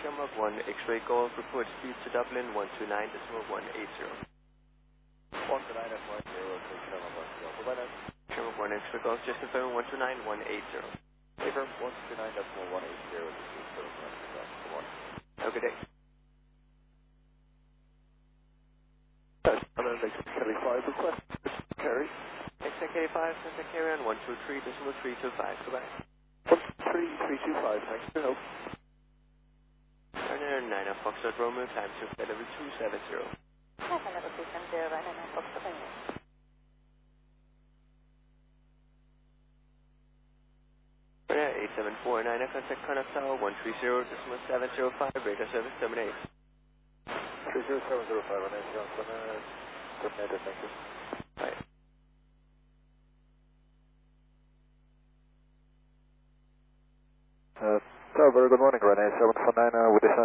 Shamrock 1 X-ray Golf, report speed to Dublin 129.180. 129 at 10, take Shamrock 1 Golf. Bye now. Shamrock 1 X-ray Golf, just confirm 129.180. Confirm 129.180, this is Shamrock 1 Golf. Good morning. Have a good day. I'm going to make Kelly 5 request. Carry. XNK5, contact carry on 123.325. Goodbye. 13325, thanks for help. Ryanair 9 of Foxtrot Romeo, climb to flight level 270. Level 270, Ryanair 9 Foxtrot Romeo. Ryanair 8749, contact Connaught Tower 130.705, radar service terminate. 30705, Ryanair Johnson, terminated, thank you. Bye. Very good morning, Ryanair 749, with this